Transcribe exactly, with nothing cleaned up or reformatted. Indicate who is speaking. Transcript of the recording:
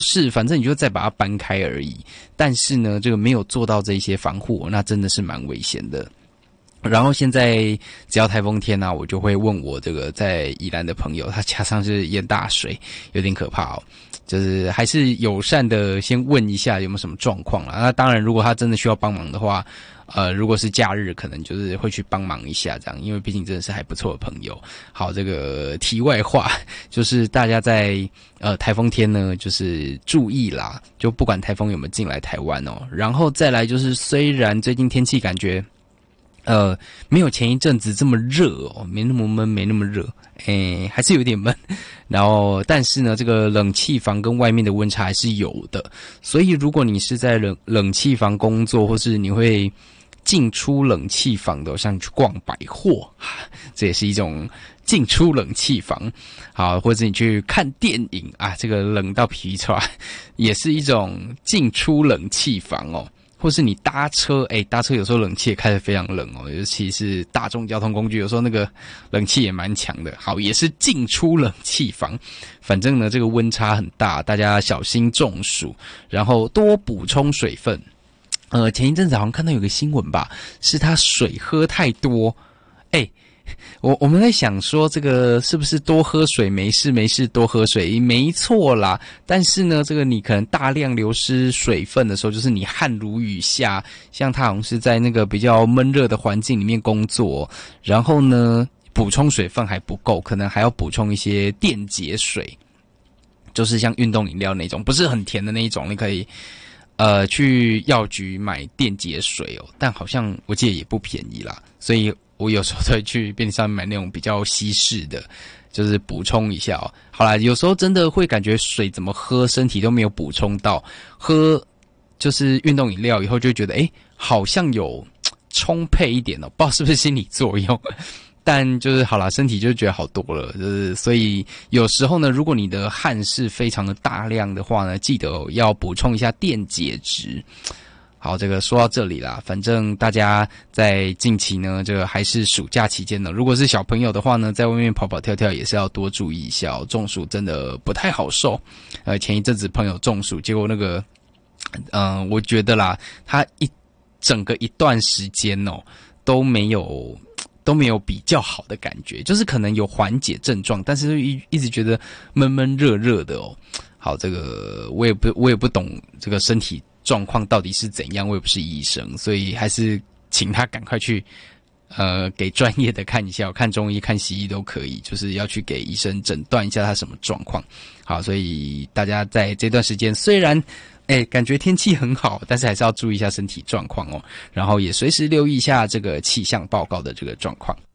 Speaker 1: 是，反正你就再把它搬开而已。但是呢，这个没有做到这些防护，那真的是蛮危险的。然后现在只要台风天啊，我就会问我这个在宜兰的朋友，他加上是淹大水，有点可怕哦。就是还是友善的先问一下有没有什么状况啦。那当然，如果他真的需要帮忙的话，呃，如果是假日，可能就是会去帮忙一下这样，因为毕竟真的是还不错的朋友。好，这个题外话就是大家在呃台风天呢，就是注意啦，就不管台风有没有进来台湾哦。然后再来就是，虽然最近天气感觉。呃，没有前一阵子这么热哦，没那么闷，没那么热，诶，还是有点闷。然后，但是呢，这个冷气房跟外面的温差还是有的。所以，如果你是在冷冷气房工作，或是你会进出冷气房的，像你去逛百货，这也是一种进出冷气房。好，或者你去看电影啊，这个冷到皮出来，也是一种进出冷气房哦。或是你搭车，诶，搭车有时候冷气也开得非常冷哦，尤其是大众交通工具，有时候那个冷气也蛮强的。好，也是进出冷气房，反正呢，这个温差很大，大家小心中暑，然后多补充水分。呃，前一阵子好像看到有个新闻吧，是他水喝太多，诶。我我们在想说，这个是不是多喝水没事没事多喝水没错啦，但是呢，这个你可能大量流失水分的时候，就是你汗如雨下，像他好像是在那个比较闷热的环境里面工作，然后呢补充水分还不够，可能还要补充一些电解水，就是像运动饮料那种，不是很甜的那一种，你可以呃去药局买电解水哦，但好像我记得也不便宜啦，所以我有时候都会去便利商店买那种比较稀释的，就是补充一下哦。好啦，有时候真的会感觉水怎么喝身体都没有补充到，喝就是运动饮料以后就会觉得，诶，好像有充沛一点哦，不知道是不是心理作用。但就是好啦，身体就觉得好多了，就是所以有时候呢，如果你的汗是非常的大量的话呢，记得哦，要补充一下电解质。好，这个说到这里啦，反正大家在近期呢，这个还是暑假期间呢，如果是小朋友的话呢，在外面跑跑跳跳也是要多注意一下哦，中暑真的不太好受。呃，前一阵子朋友中暑，结果那个，嗯、呃，我觉得啦，他一整个一段时间哦都没有都没有比较好的感觉，就是可能有缓解症状，但是一一直觉得闷闷热热的哦。好，这个我也不我也不懂这个身体状况到底是怎样，我也不是医生，所以还是请他赶快去呃给专业的看一下，看中医看西医都可以，就是要去给医生诊断一下他什么状况。好，所以大家在这段时间虽然哎感觉天气很好，但是还是要注意一下身体状况哦，然后也随时留意一下这个气象报告的这个状况。